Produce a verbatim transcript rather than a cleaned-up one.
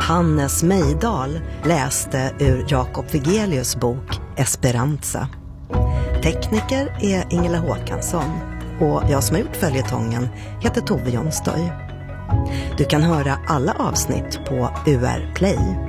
Hannes Mejdal läste ur Jakob Vigelius bok Esperanza. Tekniker är Ingela Håkansson och jag som har gjort följetongen heter Tove Jonsdöj. Du kan höra alla avsnitt på U R Play.